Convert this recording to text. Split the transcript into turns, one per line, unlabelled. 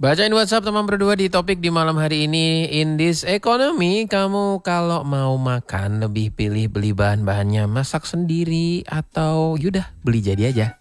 Bacain WhatsApp teman berdua di topik di malam hari ini. In this economy, kamu kalau mau makan lebih pilih beli bahan-bahannya masak sendiri atau yaudah beli jadi aja?